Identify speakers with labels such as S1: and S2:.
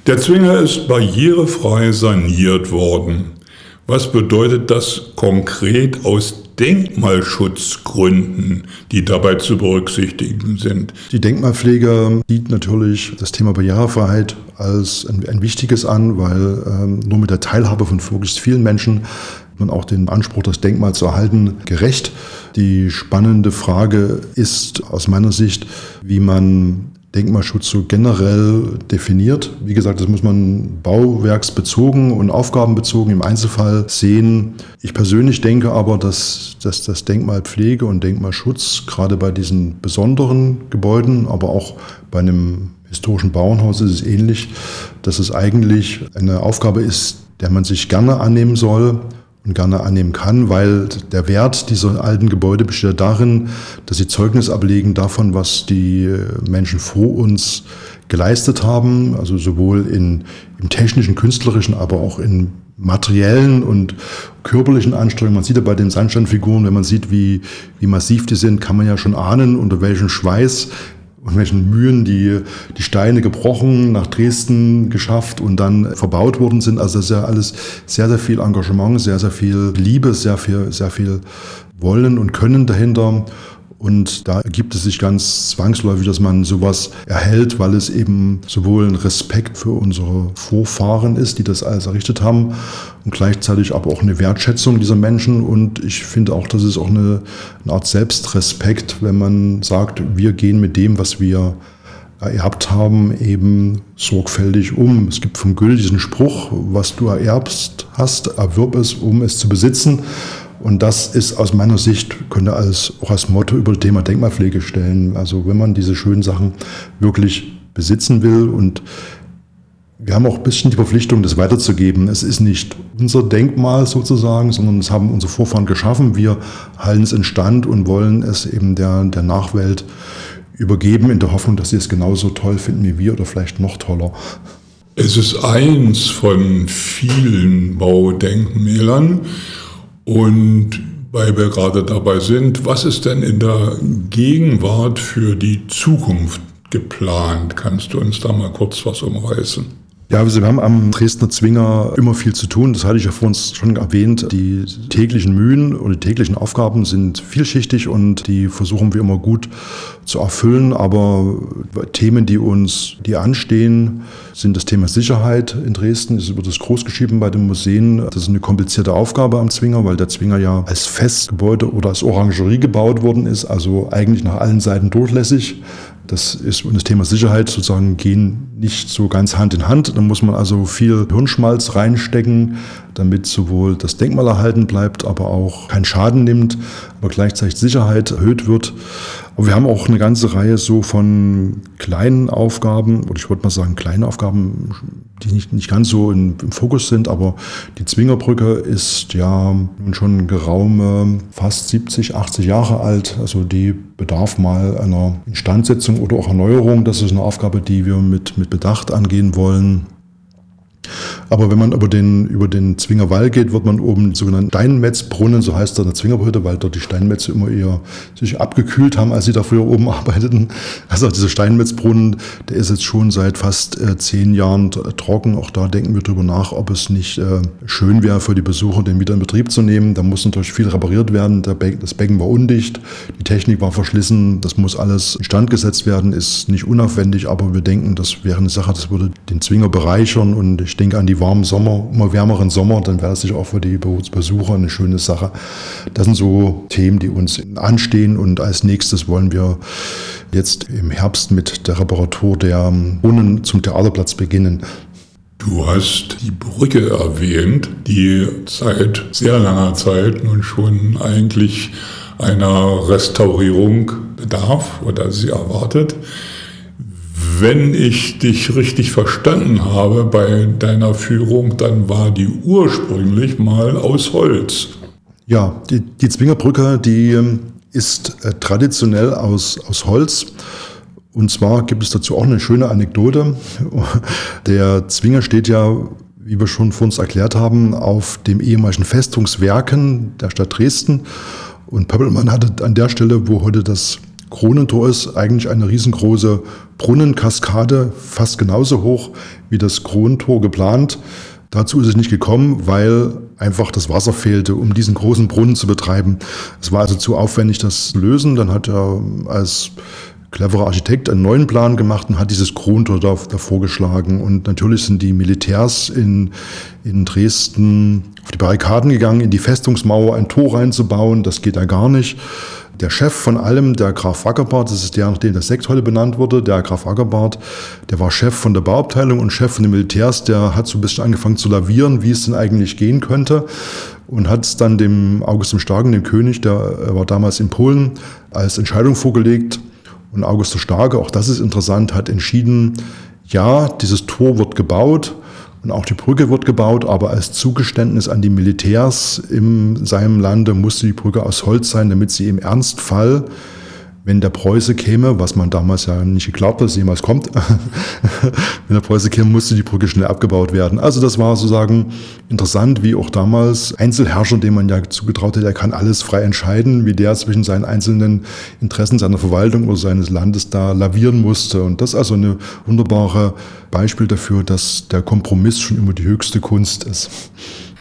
S1: Der Zwinger ist barrierefrei saniert worden. Was bedeutet das konkret aus Denkmalschutzgründen, die dabei zu berücksichtigen sind?
S2: Die Denkmalpflege sieht natürlich das Thema Barrierefreiheit als ein wichtiges an, weil nur mit der Teilhabe von möglichst vielen Menschen man auch den Anspruch, das Denkmal zu erhalten, gerecht. Die spannende Frage ist aus meiner Sicht, wie man Denkmalschutz so generell definiert. Wie gesagt, das muss man bauwerksbezogen und aufgabenbezogen im Einzelfall sehen. Ich persönlich denke aber, dass das Denkmalpflege und Denkmalschutz gerade bei diesen besonderen Gebäuden, aber auch bei einem historischen Bauernhaus ist es ähnlich, dass es eigentlich eine Aufgabe ist, der man sich gerne annehmen soll und gerne annehmen kann, weil der Wert dieser alten Gebäude besteht darin, dass sie Zeugnis ablegen davon, was die Menschen vor uns geleistet haben, also sowohl im technischen, künstlerischen, aber auch in materiellen und körperlichen Anstrengungen. Man sieht ja bei den Sandsteinfiguren, wenn man sieht, wie massiv die sind, kann man ja schon ahnen, unter welchem Schweiß und welchen Mühen die Steine gebrochen, nach Dresden geschafft und dann verbaut worden sind. Also das ist ja alles sehr, sehr viel Engagement, sehr, sehr viel Liebe, sehr viel Wollen und Können dahinter. Und da ergibt es sich ganz zwangsläufig, dass man sowas erhält, weil es eben sowohl ein Respekt für unsere Vorfahren ist, die das alles errichtet haben, und gleichzeitig aber auch eine Wertschätzung dieser Menschen. Und ich finde auch, das ist auch eine Art Selbstrespekt, wenn man sagt, wir gehen mit dem, was wir ererbt haben, eben sorgfältig um. Es gibt vom Goethe diesen Spruch, was du ererbt hast, erwirb es, um es zu besitzen. Und das ist aus meiner Sicht, könnte auch als Motto über das Thema Denkmalpflege stellen. Also wenn man diese schönen Sachen wirklich besitzen will, und wir haben auch ein bisschen die Verpflichtung, das weiterzugeben. Es ist nicht unser Denkmal sozusagen, sondern es haben unsere Vorfahren geschaffen. Wir halten es instand und wollen es eben der Nachwelt übergeben, in der Hoffnung, dass sie es genauso toll finden wie wir oder vielleicht noch toller.
S1: Es ist eins von vielen Baudenkmälern. Und weil wir gerade dabei sind, was ist denn in der Gegenwart für die Zukunft geplant? Kannst du uns da mal kurz was umreißen?
S2: Ja, also wir haben am Dresdner Zwinger immer viel zu tun. Das hatte ich ja vorhin schon erwähnt. Die täglichen Mühen oder die täglichen Aufgaben sind vielschichtig und die versuchen wir immer gut zu erfüllen. Aber Themen, die anstehen, sind das Thema Sicherheit in Dresden. Es wird das großgeschrieben bei den Museen. Das ist eine komplizierte Aufgabe am Zwinger, weil der Zwinger ja als Festgebäude oder als Orangerie gebaut worden ist, also eigentlich nach allen Seiten durchlässig. Das Thema Sicherheit sozusagen gehen nicht so ganz Hand in Hand. Da muss man also viel Hirnschmalz reinstecken, damit sowohl das Denkmal erhalten bleibt, aber auch keinen Schaden nimmt, aber gleichzeitig Sicherheit erhöht wird. Aber wir haben auch eine ganze Reihe so von kleinen Aufgaben, oder ich würde mal sagen kleine Aufgaben, die nicht ganz so im Fokus sind, aber die Zwingerbrücke ist ja nun schon geraume fast 70, 80 Jahre alt. Also die bedarf mal einer Instandsetzung oder auch Erneuerung. Das ist eine Aufgabe, die wir mit Bedacht angehen wollen. Aber wenn man über den Zwingerwall geht, wird man oben sogenannten Steinmetzbrunnen, so heißt der, eine Zwingerbrücke, weil dort die Steinmetze immer eher sich abgekühlt haben, als sie da früher oben arbeiteten. Also dieser Steinmetzbrunnen, der ist jetzt schon seit fast 10 Jahren trocken. Auch da denken wir drüber nach, ob es nicht schön wäre für die Besucher, den wieder in Betrieb zu nehmen. Da muss natürlich viel repariert werden. Das Becken war undicht, die Technik war verschlissen. Das muss alles instand gesetzt werden, ist nicht unaufwendig, aber wir denken, das wäre eine Sache, das würde den Zwinger bereichern. Und ich denke an die warmen Sommer, immer wärmeren Sommer, dann wäre es sicher auch für die Besucher eine schöne Sache. Das sind so Themen, die uns anstehen, und als nächstes wollen wir jetzt im Herbst mit der Reparatur der Brunnen zum Theaterplatz beginnen.
S1: Du hast die Brücke erwähnt, die seit sehr langer Zeit nun schon eigentlich einer Restaurierung bedarf oder sie erwartet. Wenn ich dich richtig verstanden habe bei deiner Führung, dann war die ursprünglich mal aus Holz.
S2: Ja, die Zwingerbrücke, die ist traditionell aus Holz. Und zwar gibt es dazu auch eine schöne Anekdote. Der Zwinger steht ja, wie wir schon vor uns erklärt haben, auf dem ehemaligen Festungswerken der Stadt Dresden. Und Pöppelmann hatte an der Stelle, wo heute das Kronentor ist eigentlich eine riesengroße Brunnenkaskade, fast genauso hoch wie das Kronentor geplant. Dazu ist es nicht gekommen, weil einfach das Wasser fehlte, um diesen großen Brunnen zu betreiben. Es war also zu aufwendig, das zu lösen. Dann hat er als cleverer Architekt einen neuen Plan gemacht und hat dieses Kronentor davor geschlagen. Und natürlich sind die Militärs in Dresden auf die Barrikaden gegangen, in die Festungsmauer ein Tor reinzubauen. Das geht ja gar nicht. Der Chef von allem, der Graf Wackerbart, das ist der, nach dem das Sekt heute benannt wurde, der Graf Wackerbart, der war Chef von der Bauabteilung und Chef von den Militärs, der hat so ein bisschen angefangen zu lavieren, wie es denn eigentlich gehen könnte und hat es dann dem August dem Starken, dem König, der war damals in Polen, als Entscheidung vorgelegt. Und August der Starke, auch das ist interessant, hat entschieden, ja, dieses Tor wird gebaut und auch die Brücke wird gebaut, aber als Zugeständnis an die Militärs in seinem Lande musste die Brücke aus Holz sein, damit sie im Ernstfall, wenn der Preuße käme, was man damals ja nicht geglaubt hat, dass jemals kommt, wenn der Preuße käme, musste die Brücke schnell abgebaut werden. Also das war sozusagen interessant, wie auch damals Einzelherrscher, dem man ja zugetraut hat, er kann alles frei entscheiden, wie der zwischen seinen einzelnen Interessen seiner Verwaltung oder seines Landes da lavieren musste. Und das ist also ein wunderbares Beispiel dafür, dass der Kompromiss schon immer die höchste Kunst ist.